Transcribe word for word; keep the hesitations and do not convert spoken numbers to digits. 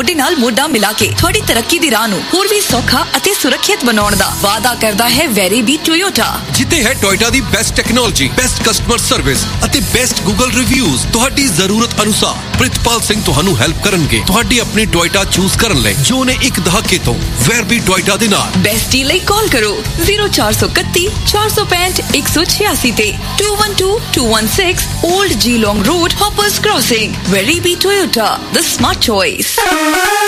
ਮੋਢੇ ਨਾਲ ਮੋਢਾ ਮਿਲਾ ਕੇ ਤੁਹਾਡੀ ਤਰੱਕੀ ਦੀ ਰਾਹ ਨੂੰ ਹੋਰ ਵੀ ਸੌਖਾ ਅਤੇ ਸੁਰੱਖਿਅਤ ਬਣਾਉਣ ਦਾ ਵਾਅਦਾ ਕਰਦਾ ਹੈ ਵੈਰੀਬੀ ਟੋਯੋਟਾ। ਜਿੱਤੇ ਹੈ ਟੋਯੋਟਾ ਦੀ best technology, best customer service ਅਤੇ ਬੈਸਟ ਗੂਗਲ ਰਿਵਿਊਜ਼। ਤੁਹਾਡੀ ਜ਼ਰੂਰਤ ਅਨੁਸਾਰ ਪ੍ਰਿਤਪਾਲ ਸਿੰਘ ਤੁਹਾਨੂੰ ਹੈਲਪ ਕਰਨਗੇ ਤੁਹਾਡੀ ਆਪਣੀ ਟੋਯੋਟਾ ਚੂਜ਼ ਕਰਨ ਲਈ, ਜੋ ਨੇ ਇੱਕ ਦਹਾਕੇ ਤੋਂ ਵੈਰਬੀ ਟੋਯੋਟਾ ਦੇ ਨਾਲ। ਬੈਸਟੀ ਲਈ ਕਾਲ ਕਰੋ ਜ਼ੀਰੋ ਚਾਰ ਸੌ ਇਕੱਤੀ ਚਾਰ ਸੌ ਪੈਂਹਠ ਇੱਕ ਸੌ ਛਿਆਸੀ ਤੇ two one two two one six Old Geelong Road, Hoppers Crossing. Weribi Toyota, the smart choice.